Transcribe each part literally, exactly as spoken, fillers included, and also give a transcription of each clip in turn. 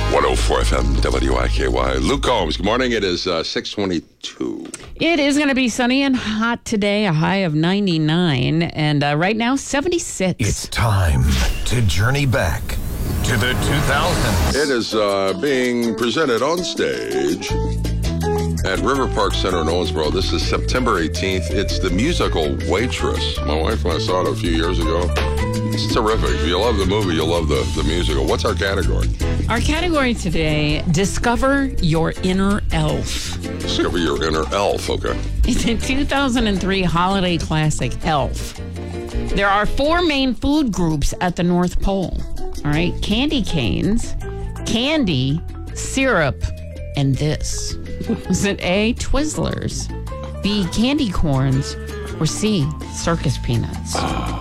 one oh four F M W I K Y. Luke Combs, good morning. It is uh, six twenty-two. It is going to be sunny and hot today, a high of ninety-nine, and uh, right now, seventy-six. It's time to journey back to the two thousands. It is uh, being presented on stage at River Park Center in Owensboro. This is September eighteenth. It's the musical Waitress. My wife and I saw it a few years ago. It's terrific. If you love the movie, you'll love the, the musical. What's our category? Our category today, Discover Your Inner Elf. Discover Your Inner Elf, okay. It's a two thousand three holiday classic, Elf. There are four main food groups at the North Pole. All right, candy canes, candy, syrup, and this. Is it A, Twizzlers, B, candy corns, or C, circus peanuts?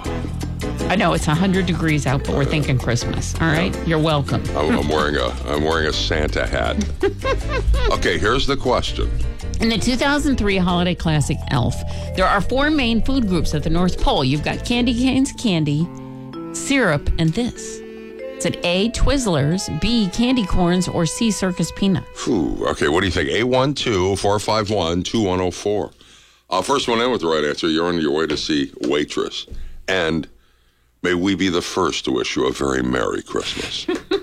I know it's one hundred degrees out, but we're thinking Christmas. All right? You're welcome. I'm, I'm wearing a I'm wearing a Santa hat. Okay, here's the question. In the two thousand three holiday classic Elf, there are four main food groups at the North Pole. You've got candy canes, candy, syrup, and this. Is it A, Twizzlers, B, candy corns, or C, circus peanuts? Ooh, okay, what do you think? eight one two, four five one, two one oh four. Uh, first one in with the right answer. You're on your way to see Waitress. And may we be the first to wish you a very Merry Christmas.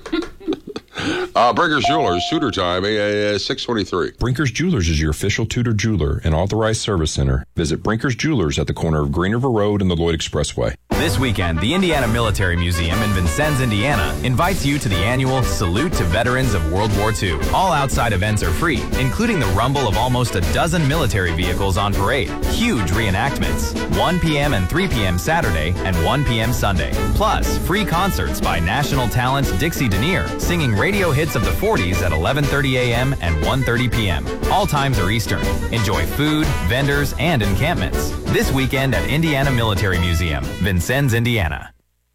uh, Brinker's Jewelers, Tudor time, uh, six twenty-three. Brinker's Jewelers is your official Tudor jeweler and authorized service center. Visit Brinker's Jewelers at the corner of Green River Road and the Lloyd Expressway. This weekend, the Indiana Military Museum in Vincennes, Indiana, invites you to the annual Salute to Veterans of World War Two. All outside events are free, including the rumble of almost a dozen military vehicles on parade, huge reenactments, one p.m. and three p.m. Saturday, and one p.m. Sunday. Plus, free concerts by national talent Dixie Denier, singing radio hits of the forties at eleven thirty a.m. and one thirty p.m. All times are Eastern. Enjoy food, vendors, and encampments. This weekend at Indiana Military Museum, Vincennes, Indiana.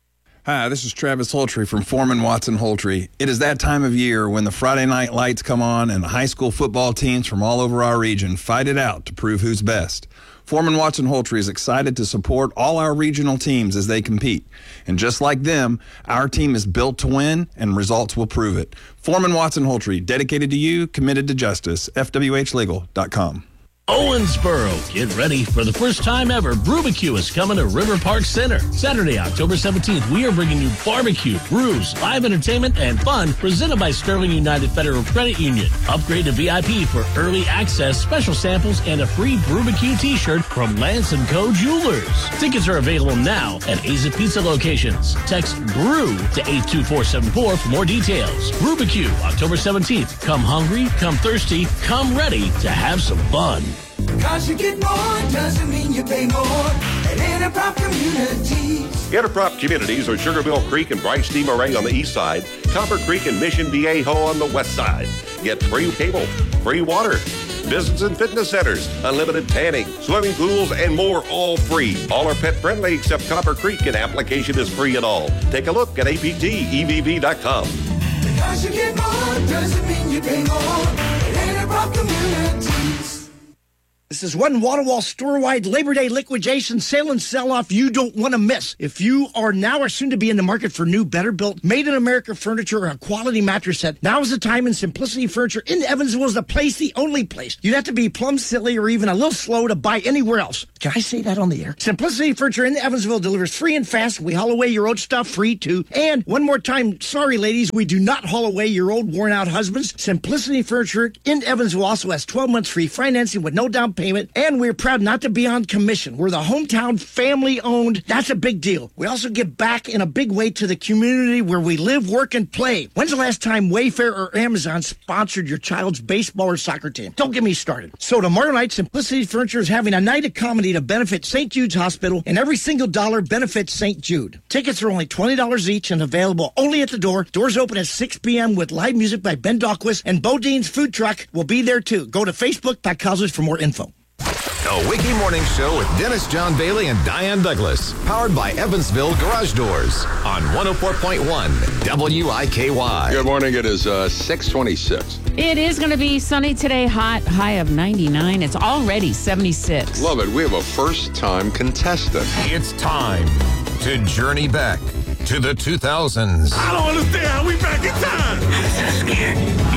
Hi, this is Travis Holtry from Foreman Watson Holtry. It is that time of year when the Friday night lights come on and the high school football teams from all over our region fight it out to prove who's best. Foreman Watson Holtry is excited to support all our regional teams as they compete. And just like them, our team is built to win, and results will prove it. Foreman Watson Holtry, dedicated to you, committed to justice. F W H legal dot com. Owensboro, get ready for the first time ever. Brubacue is coming to River Park Center. Saturday, October seventeenth, we are bringing you barbecue, brews, live entertainment, and fun presented by Sterling United Federal Credit Union. Upgrade to V I P for early access, special samples, and a free Brubacue t-shirt from Lance and Co. Jewelers. Tickets are available now at Aza Pizza locations. Text BREW to eight two four seven four for more details. Brubacue, October seventeenth. Come hungry, come thirsty, come ready to have some fun. Cause you get more doesn't mean you pay more at Interprop Communities. Interprop Communities are Sugarmill Creek and Bryce D. Moray on the east side, Copper Creek and Mission Viejo on the west side. Get free cable, free water, business and fitness centers, unlimited tanning, swimming pools, and more, all free. All are pet friendly except Copper Creek, and application is free at all. Take a look at A P T E V V dot com. Because you get more doesn't mean you pay more at Interprop Communities. This is one wall-to-wall store-wide Labor Day liquidation sale and sell-off you don't want to miss. If you are now or soon to be in the market for new, better-built, made-in-America furniture or a quality mattress set, now is the time, and Simplicity Furniture in Evansville is the place, the only place. You'd have to be plumb silly or even a little slow to buy anywhere else. Can I say that on the air? Simplicity Furniture in Evansville delivers free and fast. We haul away your old stuff free, too. And one more time, sorry, ladies, we do not haul away your old, worn-out husbands. Simplicity Furniture in Evansville also has twelve months free financing with no down payment. Payment, and we're proud not to be on commission. We're the hometown family-owned. That's a big deal. We also give back in a big way to the community where we live, work, and play. When's the last time Wayfair or Amazon sponsored your child's baseball or soccer team? Don't get me started. So tomorrow night, Simplicity Furniture is having a night of comedy to benefit Saint Jude's Hospital, and every single dollar benefits Saint Jude. Tickets are only twenty dollars each and available only at the door. Doors open at six p.m. with live music by Ben Dahlquist, and Bodine's food truck will be there too. Go to Facebook dot com for more info. The Wiki Morning Show with Dennis John Bailey and Diane Douglas. Powered by Evansville Garage Doors on one oh four point one W I K Y. Good morning. It is uh, six twenty-six. It is going to be sunny today, hot, high of ninety-nine. It's already seventy-six. Love it. We have a first-time contestant. It's time to journey back to the two thousands. I don't understand how we back in time. I'm so scared.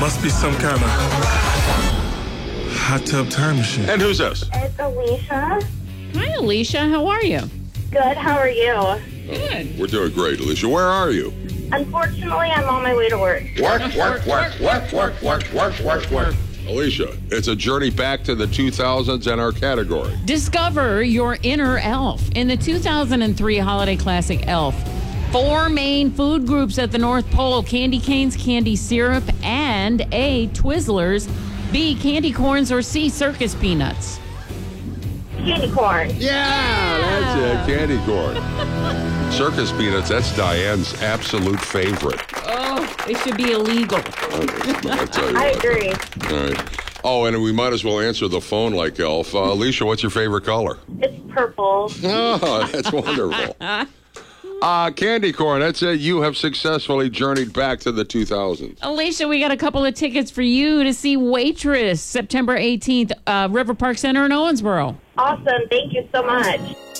Must be some kind of hot tub time machine. And who's this? It's Alicia. Hi, Alicia. How are you? Good, how are you? Good. We're doing great, Alicia. Where are you? Unfortunately, I'm on my way to work. Work, work, work, work, work, work, work, work, work. Alicia, it's a journey back to the two thousands and our category. Discover your inner elf in the two thousand three Holiday Classic Elf. Four main food groups at the North Pole: candy canes, candy syrup, and A, Twizzlers, B, candy corns, or C, circus peanuts. Candy corn. Yeah, that's it, candy corn. Circus peanuts, that's Diane's absolute favorite. Oh, they should be illegal. I'll tell you I what. agree. All right. Oh, and we might as well answer the phone like Elf. Uh, Alicia, what's your favorite color? It's purple. Oh, that's wonderful. Uh, candy corn, that's it. You have successfully journeyed back to the two thousands. Alicia, we got a couple of tickets for you to see Waitress September eighteenth, uh, River Park Center in Owensboro. Awesome. Thank you so much.